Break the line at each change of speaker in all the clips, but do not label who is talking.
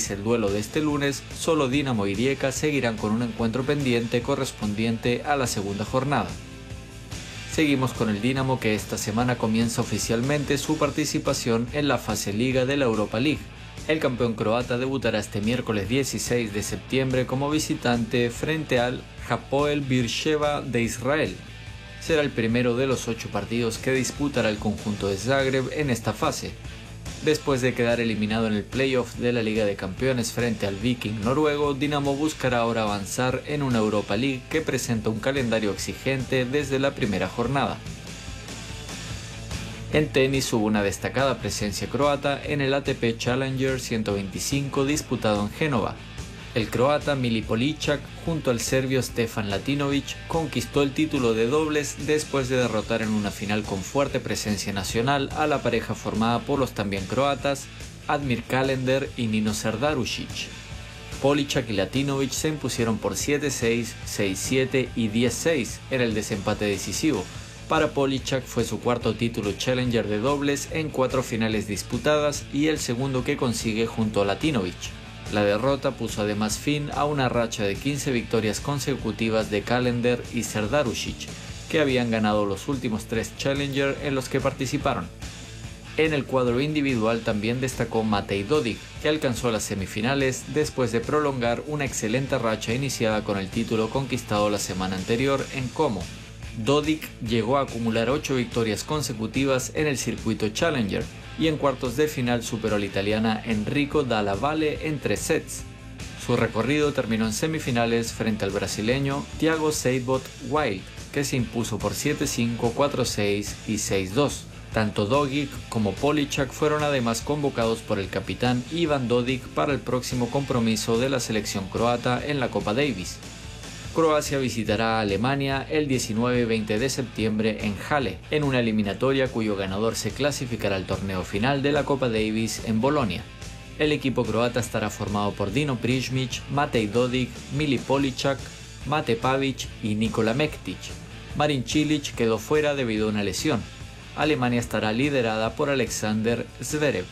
finalice el duelo de este lunes, solo Dinamo y Rijeka seguirán con un encuentro pendiente correspondiente a la segunda jornada. Seguimos con el Dinamo, que esta semana comienza oficialmente su participación en la fase Liga de la Europa League. El campeón croata debutará este miércoles 16 de septiembre como visitante frente al Hapoel Beersheva de Israel. Será el primero de los 8 partidos que disputará el conjunto de Zagreb en esta fase. Después de quedar eliminado en el playoff de la Liga de Campeones frente al Viking noruego, Dinamo buscará ahora avanzar en una Europa League que presenta un calendario exigente desde la primera jornada. En tenis hubo una destacada presencia croata en el ATP Challenger 125 disputado en Génova. El croata Mili Poličak junto al serbio Stefan Latinovic conquistó el título de dobles después de derrotar en una final con fuerte presencia nacional a la pareja formada por los también croatas Admir Kalender y Nino Serdarušić. Poličak y Latinovic se impusieron por 7-6, 6-7 y 10-6 en el desempate decisivo. Para Poličak fue su cuarto título Challenger de dobles en 4 finales disputadas y el segundo que consigue junto a Latinovic. La derrota puso además fin a una racha de 15 victorias consecutivas de Kalender y Serdarušić, que habían ganado los últimos 3 Challenger en los que participaron. En el cuadro individual también destacó Matej Dodig, que alcanzó las semifinales después de prolongar una excelente racha iniciada con el título conquistado la semana anterior en Como. Dodig llegó a acumular 8 victorias consecutivas en el circuito Challenger y en cuartos de final superó a la italiana Enrico Dalla Valle en 3 sets. Su recorrido terminó en semifinales frente al brasileño Thiago Seyboth Wild, que se impuso por 7-5, 4-6 y 6-2. Tanto Dodig como Poličak fueron además convocados por el capitán Ivan Dodig para el próximo compromiso de la selección croata en la Copa Davis. Croacia visitará a Alemania el 19 y 20 de septiembre en Halle, en una eliminatoria cuyo ganador se clasificará al torneo final de la Copa Davis en Bolonia. El equipo croata estará formado por Dino Prizmic, Matej Dodig, Mili Poličak, Mate Pavic y Nikola Mektic. Marin Cilic quedó fuera debido a una lesión. Alemania estará liderada por Alexander Zverev.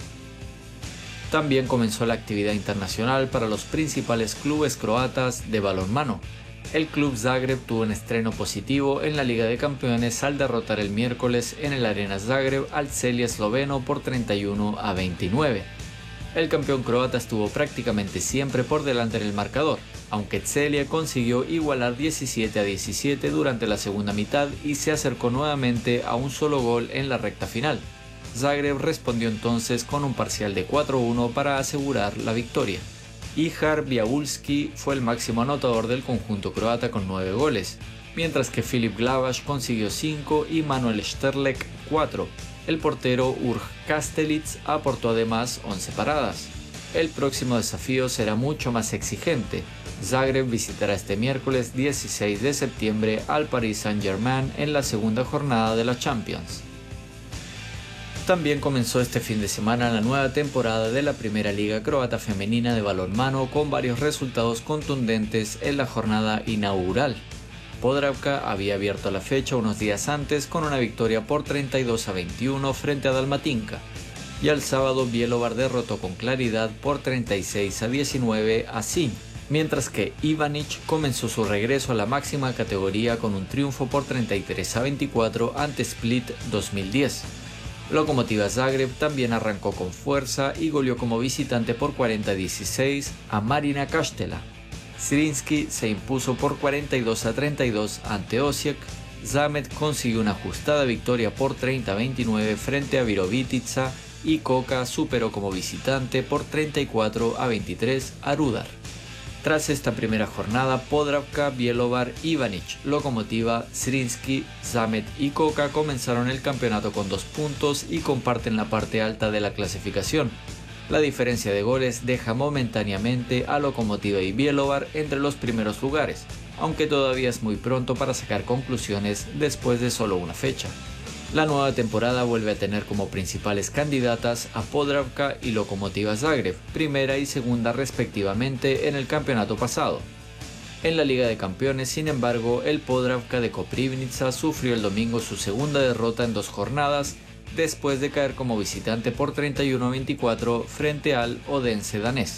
También comenzó la actividad internacional para los principales clubes croatas de balonmano. El club Zagreb tuvo un estreno positivo en la Liga de Campeones al derrotar el miércoles en el Arena Zagreb al Celje esloveno por 31-29. El campeón croata estuvo prácticamente siempre por delante en el marcador, aunque Celje consiguió igualar 17-17 durante la segunda mitad y se acercó nuevamente a un solo gol en la recta final. Zagreb respondió entonces con un parcial de 4-1 para asegurar la victoria. Ihar Białulski fue el máximo anotador del conjunto croata con 9 goles, mientras que Filip Glavaš consiguió 5 y Manuel Sterlek 4. El portero Urh Kastelic aportó además 11 paradas. El próximo desafío será mucho más exigente. Zagreb visitará este miércoles 16 de septiembre al Paris Saint-Germain en la segunda jornada de la Champions. También comenzó este fin de semana la nueva temporada de la Primera Liga Croata Femenina de balonmano con varios resultados contundentes en la jornada inaugural. Podravka había abierto la fecha unos días antes con una victoria por 32-21 frente a Dalmatinka, y al sábado Bjelovar derrotó con claridad por 36-19 a Sinj, mientras que Ivanić comenzó su regreso a la máxima categoría con un triunfo por 33-24 ante Split 2010. Lokomotiva Zagreb también arrancó con fuerza y goleó como visitante por 40-16 a Marina Kaštela. Zrinjski se impuso por 42-32 ante Osijek. Zamet consiguió una ajustada victoria por 30-29 frente a Virovitica y Koka superó como visitante por 34-23 a Rudar. Tras esta primera jornada, Podravka, Bjelovar, Ivanić, Lokomotiva, Zrinjski, Zamet y Koka comenzaron el campeonato con 2 puntos y comparten la parte alta de la clasificación. La diferencia de goles deja momentáneamente a Lokomotiva y Bjelovar entre los primeros lugares, aunque todavía es muy pronto para sacar conclusiones después de solo una fecha. La nueva temporada vuelve a tener como principales candidatas a Podravka y Lokomotiva Zagreb, primera y segunda respectivamente en el campeonato pasado. En la Liga de Campeones, sin embargo, el Podravka de Koprivnica sufrió el domingo su segunda derrota en 2 jornadas, después de caer como visitante por 31-24 frente al Odense danés.